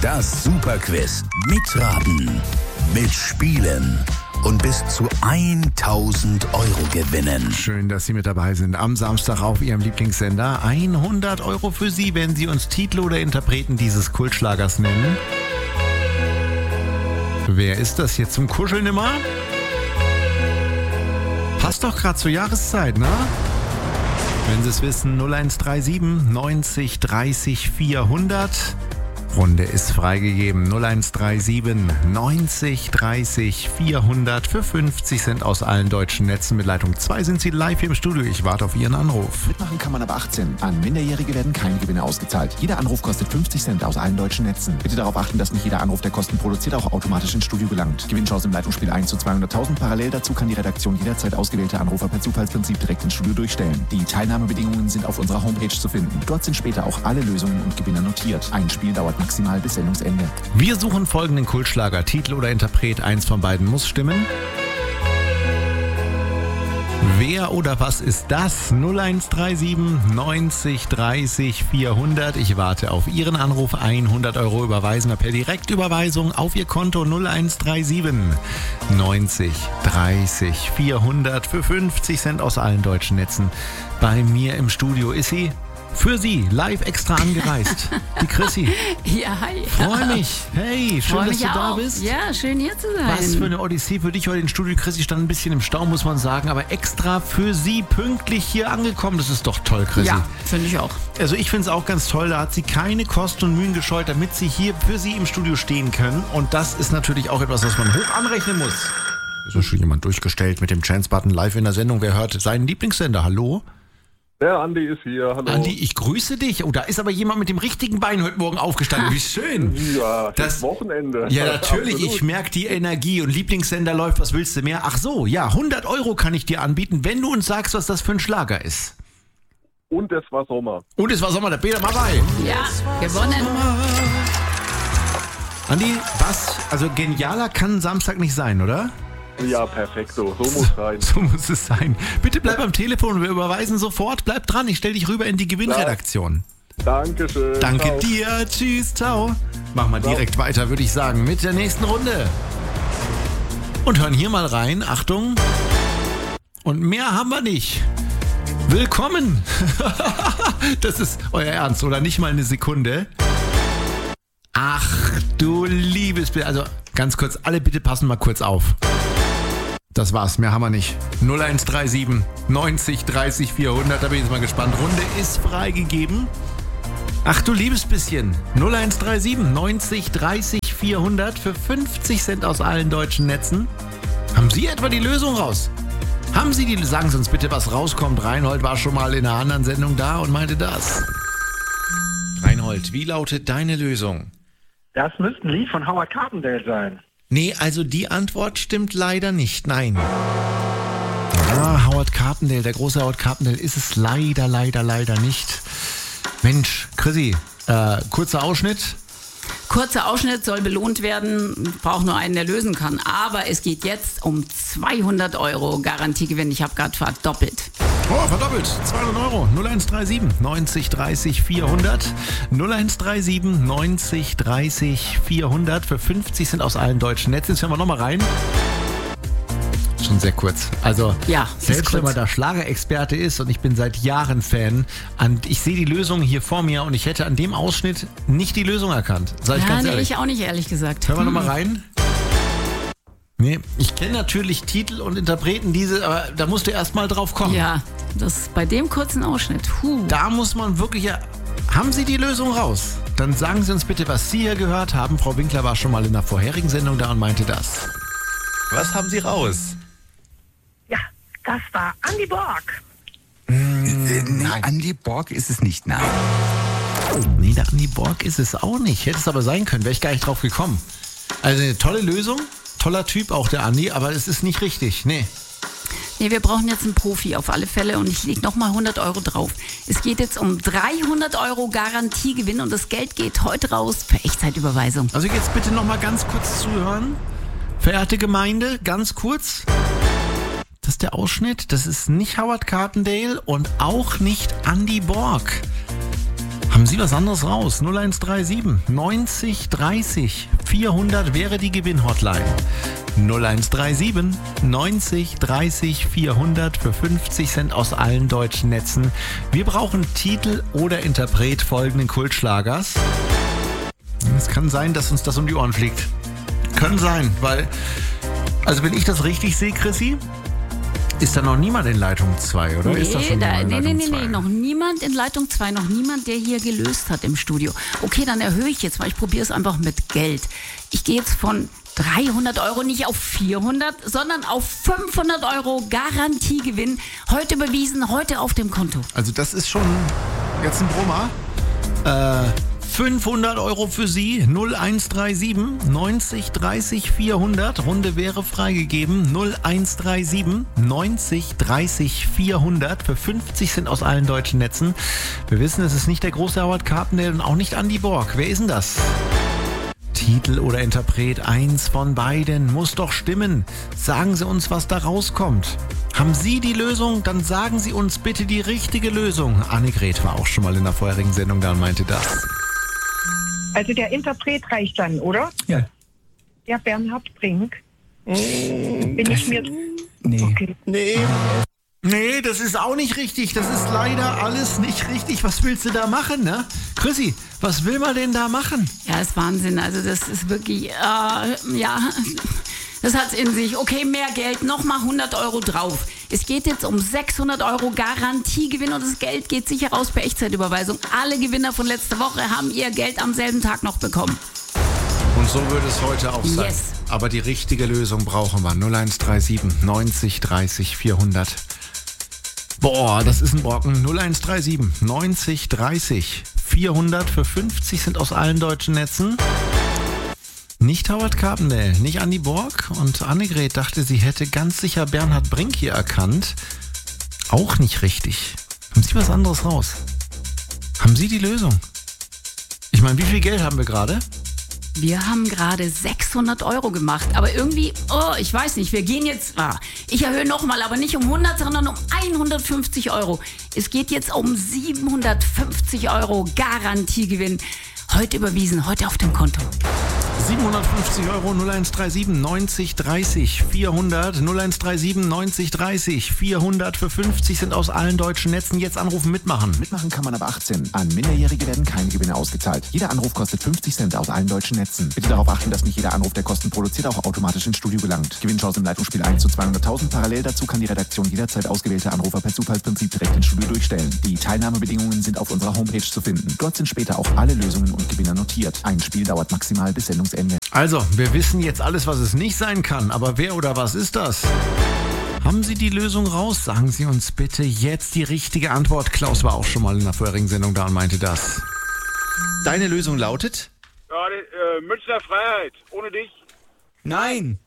Das Superquiz. Mitraten, mitspielen und bis zu 1.000 Euro gewinnen. Schön, dass Sie mit dabei sind. Am Samstag auf Ihrem Lieblingssender. 100 Euro für Sie, wenn Sie uns Titel oder Interpreten dieses Kultschlagers nennen. Wer ist das hier zum Kuscheln immer? Passt doch gerade zur Jahreszeit, ne? Wenn Sie es wissen, 0137 90 30 400. Runde ist freigegeben. 0137 90 30 400 für 50 Cent aus allen deutschen Netzen. Mit Leitung 2 sind Sie live hier im Studio. Ich warte auf Ihren Anruf. Mitmachen kann man ab 18. An Minderjährige werden keine Gewinne ausgezahlt. Jeder Anruf kostet 50 Cent aus allen deutschen Netzen. Bitte darauf achten, dass nicht jeder Anruf, der Kosten produziert, auch automatisch ins Studio gelangt. Gewinnchance im Leitungsspiel 1 zu 200.000. Parallel dazu kann die Redaktion jederzeit ausgewählte Anrufer per Zufallsprinzip direkt ins Studio durchstellen. Die Teilnahmebedingungen sind auf unserer Homepage zu finden. Dort sind später auch alle Lösungen und Gewinner notiert. Ein Spiel dauert maximal bis Sendungsende. Wir suchen folgenden Kultschlager. Titel oder Interpret, eins von beiden muss stimmen. Wer oder was ist das? 0137 90 30 400. Ich warte auf Ihren Anruf. 100 Euro überweisen wir per Direktüberweisung auf Ihr Konto. 0137 90 30 400 für 50 Cent aus allen deutschen Netzen. Bei mir im Studio ist sie. Für Sie, live extra angereist. Die Chrissy. Ja, hi. Freue mich. Hey, schön, dass du da bist. Ja, schön hier zu sein. Was für eine Odyssee für dich heute im Studio. Chrissy stand ein bisschen im Stau, muss man sagen, aber extra für Sie pünktlich hier angekommen. Das ist doch toll, Chrissy. Ja, finde ich auch. Also ich finde es auch ganz toll, da hat sie keine Kosten und Mühen gescheut, damit sie hier für Sie im Studio stehen können. Und das ist natürlich auch etwas, was man hoch anrechnen muss. Ist ja schon jemand durchgestellt mit dem Chance-Button live in der Sendung. Wer hört seinen Lieblingssender? Hallo? Der Andi ist hier, hallo. Andi, ich grüße dich. Oh, da ist aber jemand mit dem richtigen Bein heute Morgen aufgestanden. Wie schön. Ja, das Wochenende. Ja, natürlich. Absolut. Ich merke die Energie und Lieblingssender läuft. Was willst du mehr? Ach so, ja, 100 Euro kann ich dir anbieten, wenn du uns sagst, was das für ein Schlager ist. Und es war Sommer. Und es war Sommer, der Peter mal bei. Ja, gewonnen. Andi, was? Also genialer kann Samstag nicht sein, oder? Ja, perfekto. So muss sein. So muss es sein. Bitte bleib am Telefon, wir überweisen sofort. Bleib dran, ich stelle dich rüber in die Gewinnredaktion. Dankeschön. Danke ciao. dir. Tschüss, ciao. Machen wir direkt weiter, würde ich sagen, mit der nächsten Runde. Und hören hier mal rein. Achtung. Und mehr haben wir nicht. Willkommen. Das ist euer Ernst, oder? Nicht mal eine Sekunde. Ach, du liebes Bild. Also ganz kurz, alle bitte passen mal kurz auf. Das war's, mehr haben wir nicht. 0137 90 30 400, da bin ich jetzt mal gespannt. Runde ist freigegeben. Ach du liebes bisschen. 0137 90 30 400 für 50 Cent aus allen deutschen Netzen. Haben Sie etwa die Lösung raus? Haben Sie die? Sagen Sie uns bitte, was rauskommt. Reinhold war schon mal in einer anderen Sendung da und meinte das. Reinhold, wie lautet deine Lösung? Das müsste ein Lied von Howard Carpendale sein. Nee, also die Antwort stimmt leider nicht, nein. Ah, Howard Carpendale, der große Howard Carpendale ist es leider nicht. Mensch, Chrissy, kurzer Ausschnitt. Kurzer Ausschnitt soll belohnt werden. Braucht nur einen, der lösen kann. Aber es geht jetzt um 200 Euro Garantiegewinn. Ich habe gerade verdoppelt. Oh, verdoppelt. 200 Euro. 0137 90 30 400. 0137 90 30 400 für 50 Cent aus allen deutschen Netzen. Jetzt hören wir nochmal rein. Schon sehr kurz. Also, ja, selbst wenn man da Schlagerexperte ist und ich bin seit Jahren Fan, ich sehe die Lösung hier vor mir und ich hätte an dem Ausschnitt nicht die Lösung erkannt. Sag ich ganz ehrlich. Ich auch nicht, ehrlich gesagt. Hören wir nochmal rein. Nee, ich kenne natürlich Titel und Interpreten, aber da musst du erst mal drauf kommen. Ja, das bei dem kurzen Ausschnitt. Da muss man wirklich... Haben Sie die Lösung raus? Dann sagen Sie uns bitte, was Sie hier gehört haben. Frau Winkler war schon mal in der vorherigen Sendung da und meinte das. Was haben Sie raus? Ja, das war Andy Borg. Nein, Andy Borg ist es nicht, nein. Nee, der Andy Borg ist es auch nicht. Hätte es aber sein können, wäre ich gar nicht drauf gekommen. Also eine tolle Lösung, toller Typ auch der Andy, aber es ist nicht richtig, nee. Nee, wir brauchen jetzt einen Profi auf alle Fälle und ich lege nochmal 100 Euro drauf. Es geht jetzt um 300 Euro Garantiegewinn und das Geld geht heute raus für Echtzeitüberweisung. Also jetzt bitte nochmal ganz kurz zuhören. Verehrte Gemeinde, ganz kurz. Das ist der Ausschnitt. Das ist nicht Howard Carpendale und auch nicht Andy Borg. Haben Sie was anderes raus? 0137 90 30 400 wäre die Gewinnhotline. 0137 90 30 400 für 50 Cent aus allen deutschen Netzen. Wir brauchen Titel oder Interpret folgenden Kultschlagers. Es kann sein, dass uns das um die Ohren fliegt. Kann sein, weil, also wenn ich das richtig sehe, Chrissy, ist da noch niemand in Leitung 2, oder? Nee, ist das schon nee, noch niemand in Leitung 2, noch niemand, der hier gelöst hat im Studio. Okay, dann erhöhe ich jetzt mal, ich probiere es einfach mit Geld. Ich gehe jetzt von 300 Euro nicht auf 400, sondern auf 500 Euro Garantiegewinn. Heute überwiesen, heute auf dem Konto. Also das ist schon jetzt ein Brummer. 500 Euro für Sie, 0137 90 30 400. Runde wäre freigegeben, 0137 90 30 400 für 50 Cent aus allen deutschen Netzen. Wir wissen, es ist nicht der große Howard Carpendale und auch nicht Andy Borg. Wer ist denn das? Titel oder Interpret, eins von beiden muss doch stimmen. Sagen Sie uns, was da rauskommt. Haben Sie die Lösung? Dann sagen Sie uns bitte die richtige Lösung. Annegret war auch schon mal in der vorherigen Sendung da und meinte das. Also der Interpret reicht dann, oder? Ja. Ja, Bernhard Brink. Bin ich mir... Nee. Okay. Nee, das ist auch nicht richtig. Das ist leider alles nicht richtig. Was willst du da machen, ne? Chrissy, was will man denn da machen? Ja, ist Wahnsinn. Also das ist wirklich, das hat's in sich. Okay, mehr Geld, nochmal 100 Euro drauf. Es geht jetzt um 600 Euro Garantiegewinn und das Geld geht sicher raus per Echtzeitüberweisung. Alle Gewinner von letzter Woche haben ihr Geld am selben Tag noch bekommen. Und so wird es heute auch sein. Yes. Aber die richtige Lösung brauchen wir. 0137 90 30 400. Boah, das ist ein Brocken. 0137 90 30 400 für 50 sind aus allen deutschen Netzen. Nicht Howard Carpendale, nicht Andy Borg und Annegret dachte, sie hätte ganz sicher Bernhard Brink hier erkannt. Auch nicht richtig. Haben Sie was anderes raus? Haben Sie die Lösung? Ich meine, wie viel Geld haben wir gerade? Wir haben gerade 600 Euro gemacht, aber irgendwie, ich weiß nicht, wir gehen jetzt, ich erhöhe nochmal, aber nicht um 100, sondern um 150 Euro. Es geht jetzt um 750 Euro Garantiegewinn. Heute überwiesen, heute auf dem Konto. 750 Euro, 0137 90 30 400, 0137 90 30 400 für 50 sind aus allen deutschen Netzen. Jetzt anrufen, mitmachen. Mitmachen kann man ab 18. An Minderjährige werden keine Gewinne ausgezahlt. Jeder Anruf kostet 50 Cent aus allen deutschen Netzen. Bitte darauf achten, dass nicht jeder Anruf, der Kosten produziert, auch automatisch ins Studio gelangt. Gewinnchance im Leitungsspiel 1 zu 200.000. Parallel dazu kann die Redaktion jederzeit ausgewählte Anrufer per Zufallsprinzip direkt ins Studio durchstellen. Die Teilnahmebedingungen sind auf unserer Homepage zu finden. Dort sind später auch alle Lösungen und Gewinner notiert. Ein Spiel dauert maximal bis Sendungsende. Also, wir wissen jetzt alles, was es nicht sein kann, aber wer oder was ist das? Haben Sie die Lösung raus? Sagen Sie uns bitte jetzt die richtige Antwort. Klaus war auch schon mal in der vorherigen Sendung da und meinte das. Deine Lösung lautet? Ja, Münchner Freiheit. Ohne dich. Nein.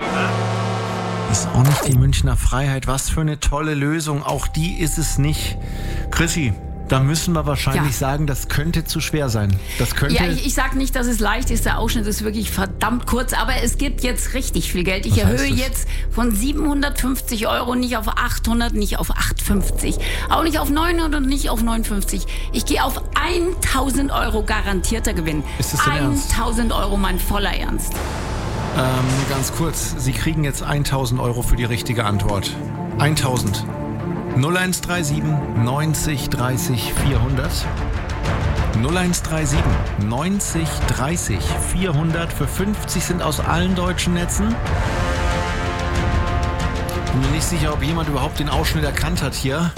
Ist auch nicht die Münchner Freiheit. Was für eine tolle Lösung. Auch die ist es nicht. Chrissy, da müssen wir wahrscheinlich sagen, das könnte zu schwer sein. Das könnte. Ja, ich sag nicht, dass es leicht ist. Der Ausschnitt ist wirklich verdammt kurz, aber es gibt jetzt richtig viel Geld. Ich erhöhe jetzt von 750 Euro nicht auf 800, nicht auf 850, auch nicht auf 900 und nicht auf 59. Ich gehe auf 1000 Euro garantierter Gewinn. Ist das dein Ernst? 1000 Euro, mein voller Ernst. Ganz kurz, Sie kriegen jetzt 1000 Euro für die richtige Antwort. 1000. 0137 90 30 400. 0137 90 30 400 für 50 sind aus allen deutschen Netzen. Bin mir nicht sicher, ob jemand überhaupt den Ausschnitt erkannt hat hier.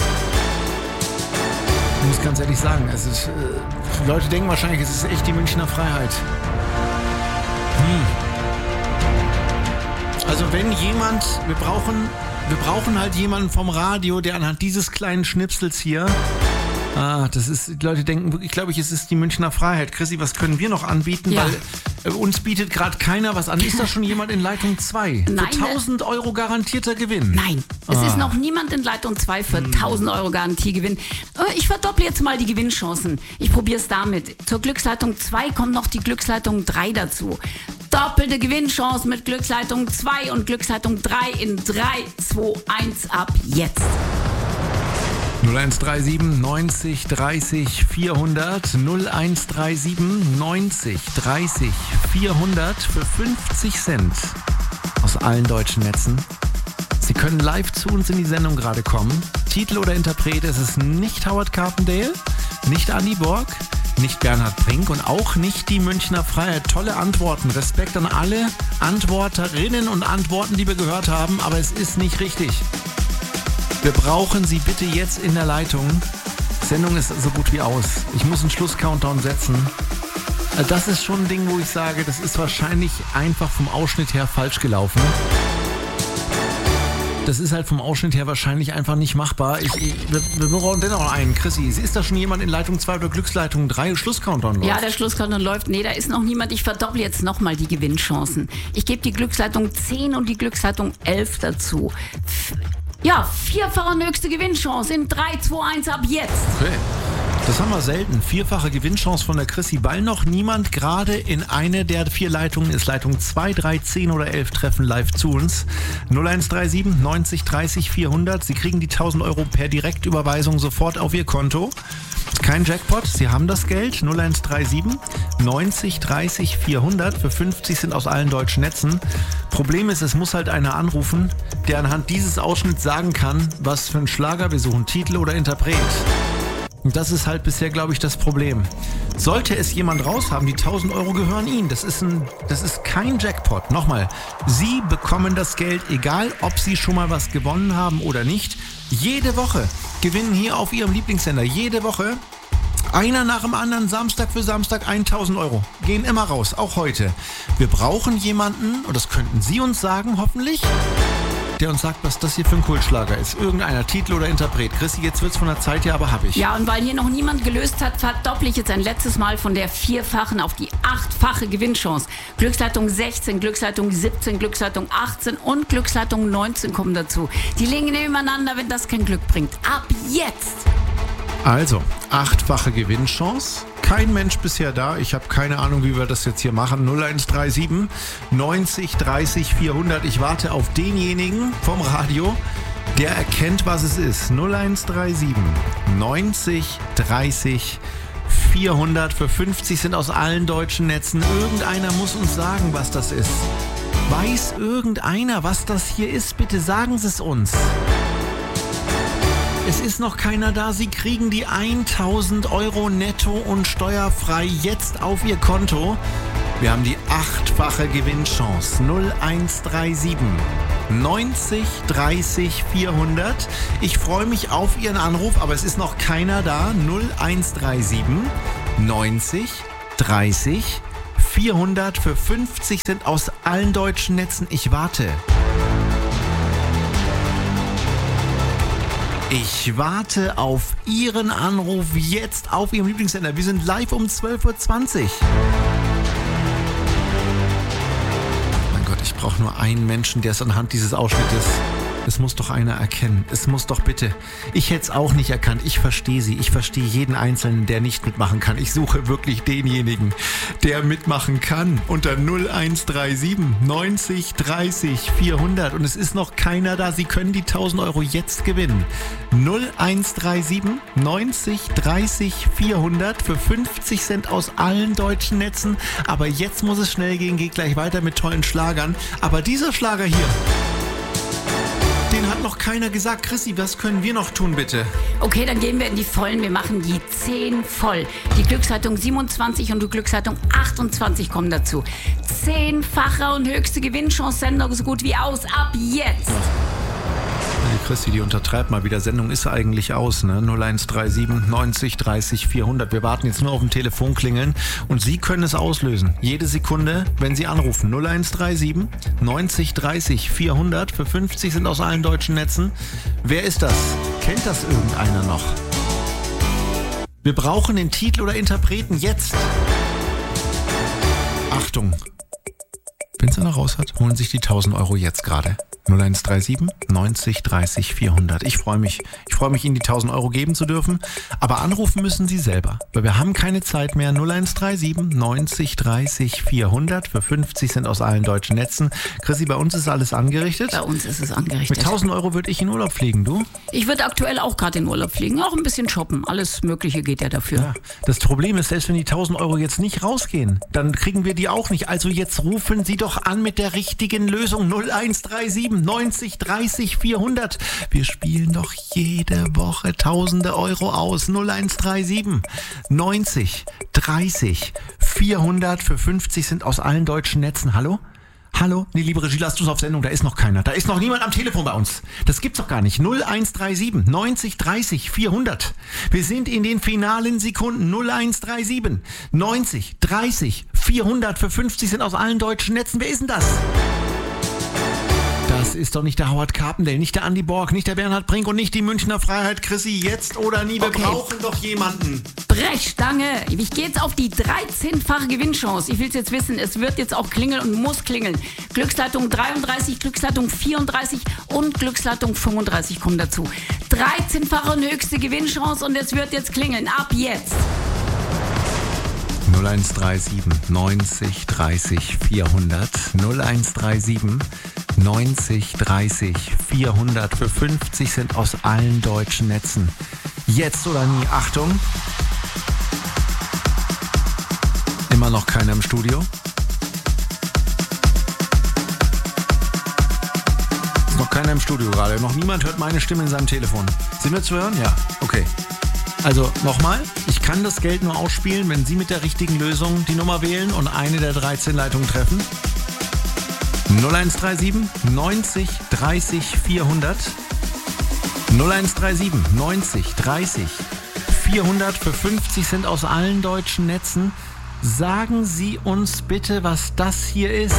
Ich muss ganz ehrlich sagen, es ist, die Leute denken wahrscheinlich, es ist echt die Münchner Freiheit. Also wenn jemand, wir brauchen halt jemanden vom Radio, der anhand dieses kleinen Schnipsels hier, die Leute denken wirklich, glaube ich, es ist die Münchner Freiheit. Chrissy, was können wir noch anbieten? Ja. Weil uns bietet gerade keiner was an. Ist da schon jemand in Leitung 2? Nein. Für 1000 Euro garantierter Gewinn? Nein, es ist noch niemand in Leitung 2 für 1000 Euro Garantiegewinn. Ich verdopple jetzt mal die Gewinnchancen. Ich probiere es damit. Zur Glücksleitung 2 kommt noch die Glücksleitung 3 dazu. Doppelte Gewinnchance mit Glücksleitung 2 und Glücksleitung 3 in 3, 2, 1 ab jetzt. 0137 90 30 400, 0137 90 30 400 für 50 Cent aus allen deutschen Netzen. Sie können live zu uns in die Sendung gerade kommen. Titel oder Interpret, es ist nicht Howard Carpendale, nicht Andy Borg, nicht Bernhard Brink und auch nicht die Münchner Freiheit. Tolle Antworten. Respekt an alle Antworterinnen und Antworten, die wir gehört haben, aber es ist nicht richtig. Wir brauchen Sie bitte jetzt in der Leitung. Die Sendung ist so gut wie aus. Ich muss einen Schluss-Countdown setzen. Das ist schon ein Ding, wo ich sage, das ist wahrscheinlich einfach vom Ausschnitt her falsch gelaufen. Das ist halt vom Ausschnitt her wahrscheinlich einfach nicht machbar. Wir brauchen dennoch einen. Chrissy, ist da schon jemand in Leitung 2 oder Glücksleitung 3? Schluss-Countdown läuft? Ja, der Schluss-Countdown läuft. Nee, da ist noch niemand. Ich verdopple jetzt nochmal die Gewinnchancen. Ich gebe die Glücksleitung 10 und die Glücksleitung 11 dazu. Ja, vierfache höchste Gewinnchance in 3, 2, 1 ab jetzt. Okay. Das haben wir selten. Vierfache Gewinnchance von der Chrissy, weil noch niemand gerade in eine der 4 Leitungen ist. Leitung 2, 3, 10 oder 11 treffen live zu uns. 0137 90 30 400. Sie kriegen die 1000 Euro per Direktüberweisung sofort auf Ihr Konto. Kein Jackpot, Sie haben das Geld. 0137 90 30 400 für 50 sind aus allen deutschen Netzen. Problem ist, es muss halt einer anrufen, der anhand dieses Ausschnitts sagen kann, was für einen Schlager wir suchen, Titel oder Interpret. Und das ist halt bisher, glaube ich, das Problem. Sollte es jemand raushaben, die 1000 Euro gehören Ihnen. Das ist kein Jackpot. Nochmal, Sie bekommen das Geld, egal ob Sie schon mal was gewonnen haben oder nicht. Jede Woche gewinnen hier auf Ihrem Lieblingssender. Jede Woche einer nach dem anderen, Samstag für Samstag 1000 Euro. Gehen immer raus, auch heute. Wir brauchen jemanden, und das könnten Sie uns sagen, hoffentlich, der uns sagt, was das hier für ein Kultschlager ist. Irgendeiner, Titel oder Interpret. Chrissy, jetzt wird's von der Zeit her, aber hab ich. Ja, und weil hier noch niemand gelöst hat, verdopple ich jetzt ein letztes Mal von der 4-fachen auf die 8-fache Gewinnchance. Glücksleitung 16, Glücksleitung 17, Glücksleitung 18 und Glücksleitung 19 kommen dazu. Die liegen nebeneinander, wenn das kein Glück bringt. Ab jetzt! Also, 8-fache Gewinnchance. Kein Mensch bisher da. Ich habe keine Ahnung, wie wir das jetzt hier machen. 0137 90 30 400. Ich warte auf denjenigen vom Radio, der erkennt, was es ist. 0137 90 30 400 für 50 sind aus allen deutschen Netzen. Irgendeiner muss uns sagen, was das ist. Weiß irgendeiner, was das hier ist? Bitte sagen Sie es uns. Es ist noch keiner da. Sie kriegen die 1000 Euro netto und steuerfrei jetzt auf Ihr Konto. Wir haben die 8-fache Gewinnchance. 0137 90 30 400. Ich freue mich auf Ihren Anruf, aber es ist noch keiner da. 0137 90 30 400 für 50 sind aus allen deutschen Netzen. Ich warte. Ich warte auf Ihren Anruf jetzt auf Ihrem Lieblingssender. Wir sind live um 12.20 Uhr. Mein Gott, ich brauche nur einen Menschen, der es anhand dieses Ausschnittes... Es muss doch einer erkennen. Es muss doch bitte. Ich hätte es auch nicht erkannt. Ich verstehe Sie. Ich verstehe jeden Einzelnen, der nicht mitmachen kann. Ich suche wirklich denjenigen, der mitmachen kann. Unter 0137 90 30 400. Und es ist noch keiner da. Sie können die 1000 Euro jetzt gewinnen. 0137 90 30 400 für 50 Cent aus allen deutschen Netzen. Aber jetzt muss es schnell gehen. Geht gleich weiter mit tollen Schlagern. Aber dieser Schlager hier... Den hat noch keiner gesagt. Chrissy, was können wir noch tun, bitte? Okay, dann gehen wir in die Vollen. Wir machen die 10 voll. Die Glücksleitung 27 und die Glücksleitung 28 kommen dazu. 10-fache und höchste Gewinnchance. Sendung so gut wie aus. Ab jetzt. Die Chrissy, die untertreibt mal wieder. Sendung ist eigentlich aus, ne? 0137 90 30 400. Wir warten jetzt nur auf ein Telefonklingeln und Sie können es auslösen. Jede Sekunde, wenn Sie anrufen. 0137 90 30 400 für 50 sind aus allen deutschen Netzen. Wer ist das? Kennt das irgendeiner noch? Wir brauchen den Titel oder Interpreten jetzt. Achtung. Wenn es jetzt einer raus hat, holen sich die 1000 Euro jetzt gerade. 0137 90 30 400. Ich freue mich, Ihnen die 1000 Euro geben zu dürfen. Aber anrufen müssen Sie selber, weil wir haben keine Zeit mehr. 0137 90 30 400. Für 50 Cent aus allen deutschen Netzen. Chrissy, bei uns ist alles angerichtet. Bei uns ist es angerichtet. Mit 1000 Euro würde ich in Urlaub fliegen, du? Ich würde aktuell auch gerade in Urlaub fliegen. Auch ein bisschen shoppen. Alles Mögliche geht ja dafür. Ja, das Problem ist, selbst wenn die 1000 Euro jetzt nicht rausgehen, dann kriegen wir die auch nicht. Also jetzt rufen Sie doch an mit der richtigen Lösung. 0137 90 30 400. Wir spielen doch jede Woche tausende Euro aus. 0137 90 30 400 für 50 Cent aus allen deutschen Netzen. Hallo? Hallo? Nee, liebe Regie, lass du's auf Sendung. Da ist noch keiner. Da ist noch niemand am Telefon bei uns. Das gibt's doch gar nicht. 0137 90 30 400. Wir sind in den finalen Sekunden. 0137 90 30 400 für 50 Cent aus allen deutschen Netzen. Wer ist denn das? Das ist doch nicht der Howard Carpendale, nicht der Andy Borg, nicht der Bernhard Brink und nicht die Münchner Freiheit. Chrissy, jetzt oder nie, wir brauchen doch jemanden. Brechstange. Ich gehe jetzt auf die 13-fache Gewinnchance. Ich will es jetzt wissen, es wird jetzt auch klingeln und muss klingeln. Glücksleitung 33, Glücksleitung 34 und Glücksleitung 35 kommen dazu. 13-fache und höchste Gewinnchance und es wird jetzt klingeln. Ab jetzt. 0137 90 30 400. 0137 90 30 400 für 50 Cent aus allen deutschen Netzen. Jetzt oder nie. Achtung. Immer noch keiner im Studio. Ist noch keiner im Studio gerade. Noch niemand hört meine Stimme in seinem Telefon. Sind wir zu hören? Ja. Okay. Also nochmal, ich kann das Geld nur ausspielen, wenn Sie mit der richtigen Lösung die Nummer wählen und eine der 13 Leitungen treffen. 0137 90 30 400. 0137 90 30 400 für 50 Cent aus allen deutschen Netzen. Sagen Sie uns bitte, was das hier ist.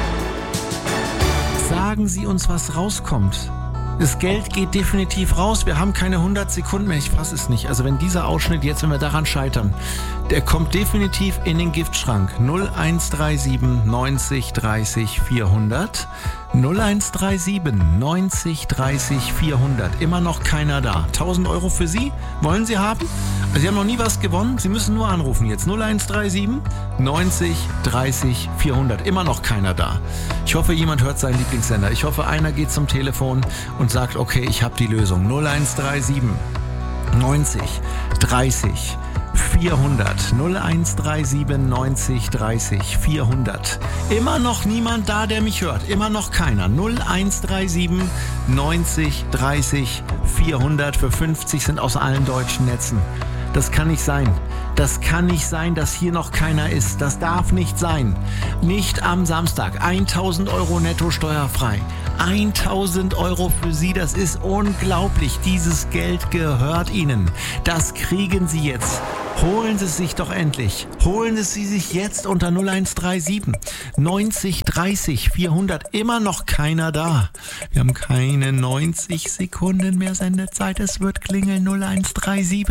Sagen Sie uns, was rauskommt. Das Geld geht definitiv raus. Wir haben keine 100 Sekunden mehr. Ich fasse es nicht. Also wenn dieser Ausschnitt jetzt, wenn wir daran scheitern, der kommt definitiv in den Giftschrank. 0137 90 30 400. 0137 90 30 400. Immer noch keiner da. 1000 Euro für Sie. Wollen Sie haben? Also Sie haben noch nie was gewonnen. Sie müssen nur anrufen jetzt. 0137 90 30 400. Immer noch keiner da. Ich hoffe, jemand hört seinen Lieblingssender. Ich hoffe, einer geht zum Telefon und sagt, okay, ich habe die Lösung. 0137 90 30 400. 0137 90 30 400. Immer noch niemand da, der mich hört. Immer noch keiner. 0137 90 30 400 für 50 Cent aus allen deutschen Netzen. Das kann nicht sein. Das kann nicht sein, dass hier noch keiner ist. Das darf nicht sein. Nicht am Samstag. 1000 Euro netto steuerfrei. 1000 Euro für Sie, das ist unglaublich. Dieses Geld gehört Ihnen. Das kriegen Sie jetzt. Holen Sie es sich doch endlich. Holen Sie sich jetzt unter 0137 90 30 400. Immer noch keiner da. Wir haben keine 90 Sekunden mehr Sendezeit. Es wird klingeln. 0137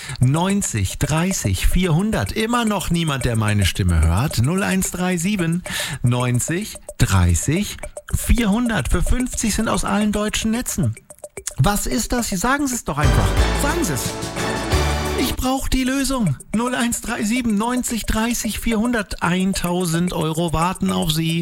90 30 400. Immer noch niemand, der meine Stimme hört. 0137 90 30 400 für 50 Cent aus allen deutschen Netzen. Was ist das? Sagen Sie es doch einfach. Sagen Sie es. Ich brauche die Lösung. 0137 90 30 400. 1000 Euro warten auf Sie.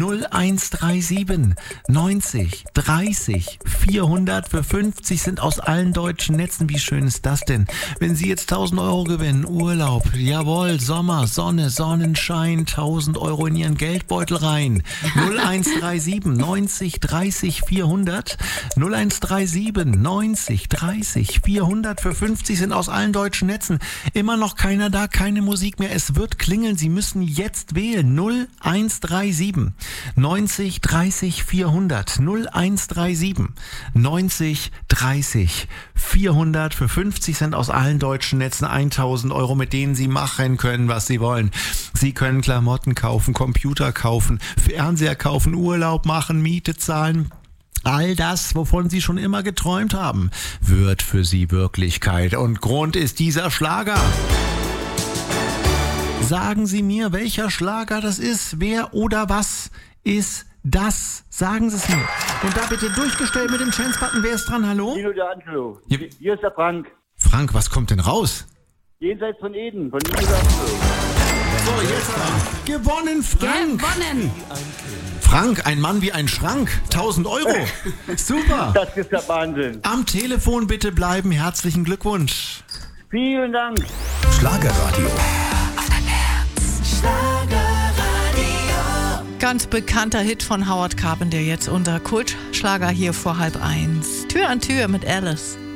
0137 90 30 400 für 50 sind aus allen deutschen Netzen. Wie schön ist das denn? Wenn Sie jetzt 1000 Euro gewinnen, Urlaub, jawohl, Sommer, Sonne, Sonnenschein, 1000 Euro in Ihren Geldbeutel rein. 0137 90 30 400. 0137 90 30 400 für 50 sind aus allen deutschen Netzen. Immer noch keiner da, keine Musik mehr. Es wird klingeln. Sie müssen jetzt wählen. 0137 90 30 400. 0137 90 30 400 für 50 Cent aus allen deutschen Netzen. 1000 Euro, mit denen Sie machen können, was Sie wollen. Sie können Klamotten kaufen, Computer kaufen, Fernseher kaufen, Urlaub machen, Miete zahlen. All das, wovon Sie schon immer geträumt haben, wird für Sie Wirklichkeit. Und Grund ist dieser Schlager. sagen Sie mir, welcher Schlager das ist. Wer oder was ist das? Sagen Sie es mir. Und da bitte durchgestellt mit dem Chance-Button. Wer ist dran? Hallo? Nino de Angelo. Ja. Hier ist der Frank. Frank, was kommt denn raus? Jenseits von Eden, von Nino de Angelo. So, jetzt aber. Gewonnen, Frank. Gewonnen! Frank, ein Mann wie ein Schrank. 1.000 Euro. Super. Das ist der Wahnsinn. Am Telefon bitte bleiben. Herzlichen Glückwunsch. Vielen Dank. Schlagerradio. Ganz bekannter Hit von Howard Carpenter, jetzt unser Kultschlager hier vor 12:30. Tür an Tür mit Alice.